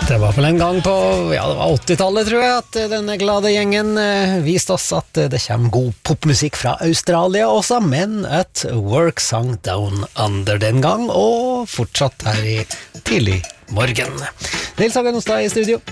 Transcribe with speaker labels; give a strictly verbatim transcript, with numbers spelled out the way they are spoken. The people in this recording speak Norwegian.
Speaker 1: Det var vel en gang på ja, det var åttitallet, tror jeg, at denne glade gjengen eh, viste oss at det kommer god popmusikk fra Australia også, men at Work sang Down Under den gang, og fortsatt her i tidlig morgen. Nils Hagen Ostad i studio.